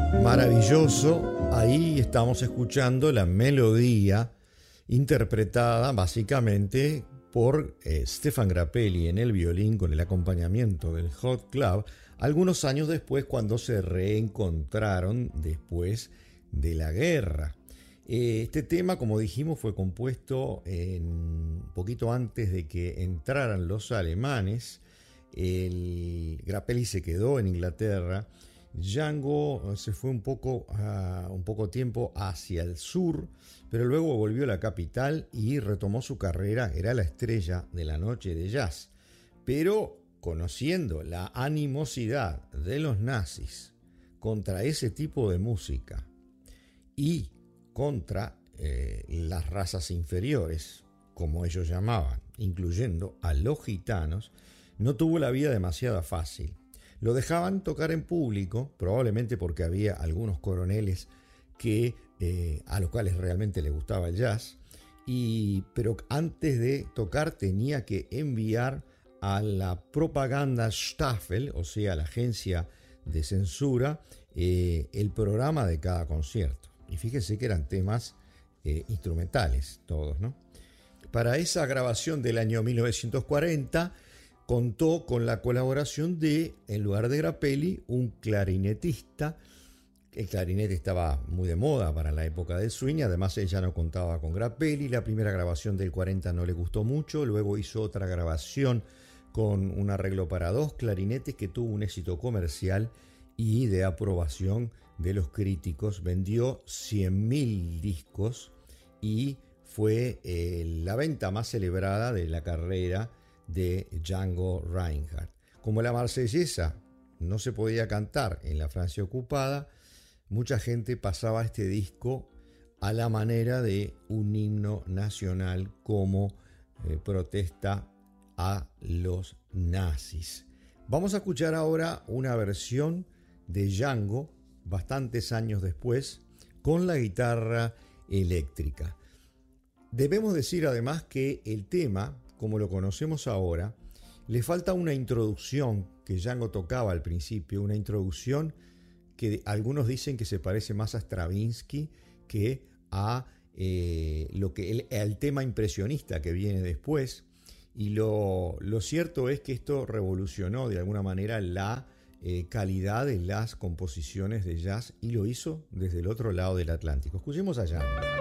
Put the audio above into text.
Maravilloso, ahí estamos escuchando la melodía interpretada básicamente por Stéphane Grappelli en el violín con el acompañamiento del Hot Club, algunos años después cuando se reencontraron después de la guerra. Este tema, como dijimos, fue compuesto un poquito antes de que entraran los alemanes. Grappelli se quedó en Inglaterra. Django se fue un poco tiempo hacia el sur, pero luego volvió a la capital y retomó su carrera. Era la estrella de la noche de jazz. Pero conociendo la animosidad de los nazis contra ese tipo de música y contra las razas inferiores, como ellos llamaban, incluyendo a los gitanos, no tuvo la vida demasiado fácil. Lo dejaban tocar en público, probablemente porque había algunos coroneles a los cuales realmente les gustaba el jazz, pero antes de tocar tenía que enviar a la Propagandastaffel, o sea, la agencia de censura, el programa de cada concierto. Y fíjese que eran temas instrumentales todos, ¿no? Para esa grabación del año 1940 contó con la colaboración de, en lugar de Grappelli, un clarinetista. El clarinete estaba muy de moda para la época del swing, además ella no contaba con Grappelli. La primera grabación del 40 no le gustó mucho, luego hizo otra grabación con un arreglo para dos clarinetes que tuvo un éxito comercial y de aprobación de los críticos. Vendió 100.000 discos y fue la venta más celebrada de la carrera de Django Reinhardt. Como la Marsellesa no se podía cantar en la Francia ocupada, mucha gente pasaba este disco a la manera de un himno nacional como protesta a los nazis. Vamos a escuchar ahora una versión de Django bastantes años después con la guitarra eléctrica. Debemos decir además que el tema, como lo conocemos ahora, le falta una introducción que Django tocaba al principio, una introducción que algunos dicen que se parece más a Stravinsky que a al tema impresionista que viene después. Y lo cierto es que esto revolucionó de alguna manera la calidad de las composiciones de jazz y lo hizo desde el otro lado del Atlántico. Escuchemos a Django.